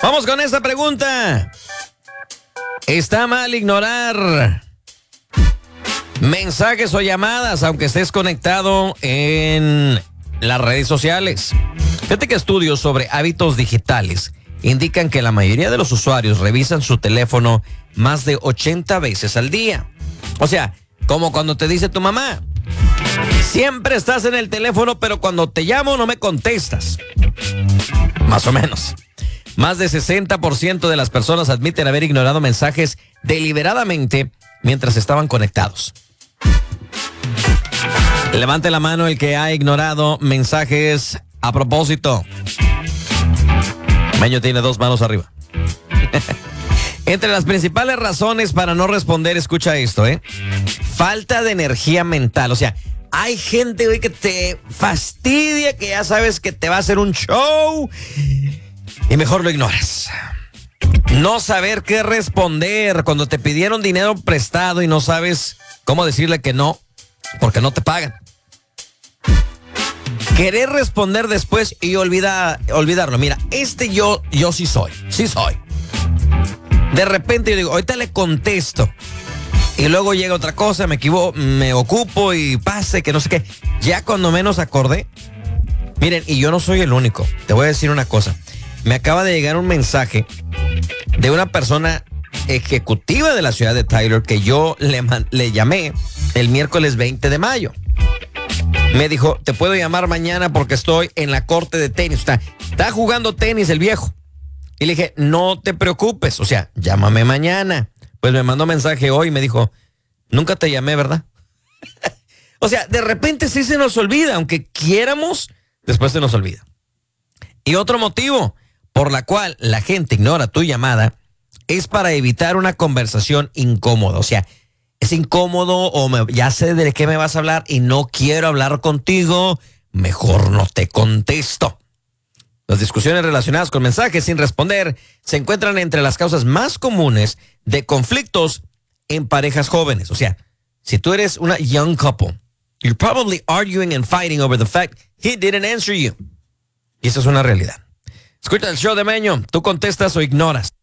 Vamos con esta pregunta. ¿Está mal ignorar mensajes o llamadas aunque estés conectado en las redes sociales? Fíjate que estudios sobre hábitos digitales indican que la mayoría de los usuarios revisan su teléfono más de 80 veces al día. O sea, como cuando te dice tu mamá, siempre estás en el teléfono, pero cuando te llamo no me contestas. Más o menos. Más de 60% de las personas admiten haber ignorado mensajes deliberadamente mientras estaban conectados. Levante la mano el que ha ignorado mensajes a propósito. Meño tiene 2 manos arriba. Entre las principales razones para no responder, escucha esto, falta de energía mental. O sea, hay gente, güey, que te fastidia, que ya sabes que te va a hacer un show y mejor lo ignoras. No saber qué responder cuando te pidieron dinero prestado y no sabes cómo decirle que no, porque no te pagan. Querer responder después y olvidarlo. Mira, yo sí soy. De repente yo digo, ahorita le contesto. Y luego llega otra cosa, me ocupo y pase, que no sé qué. Ya cuando menos acordé. Miren, y yo no soy el único. Te voy a decir una cosa. Me acaba de llegar un mensaje de una persona ejecutiva de la ciudad de Tyler que yo le llamé el miércoles 20 de mayo. Me dijo, te puedo llamar mañana porque estoy en la corte de tenis. Está jugando tenis el viejo. Y le dije, no te preocupes, o sea, llámame mañana. Pues me mandó mensaje hoy y me dijo, nunca te llamé, ¿verdad? O sea, de repente sí se nos olvida, aunque quieramos, después se nos olvida. Y otro motivo por la cual la gente ignora tu llamada es para evitar una conversación incómoda. O sea, es incómodo o ya sé de qué me vas a hablar y no quiero hablar contigo, mejor no te contesto. Las discusiones relacionadas con mensajes sin responder se encuentran entre las causas más comunes de conflictos en parejas jóvenes. O sea, si tú eres una young couple, you're probably arguing and fighting over the fact he didn't answer you. Y eso es una realidad. Escucha el show de Meño. ¿Tú contestas o ignoras?